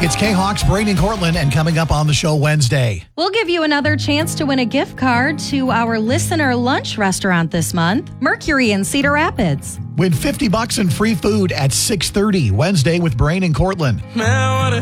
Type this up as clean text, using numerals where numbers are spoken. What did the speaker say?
It's K-Hawks, Brain and Cortland, and coming up on the show Wednesday. We'll give you another chance to win a gift card to our listener lunch restaurant this month, Mercury in Cedar Rapids. Win $50 in free food at 6:30 Wednesday with Brain and Cortland. Man, what a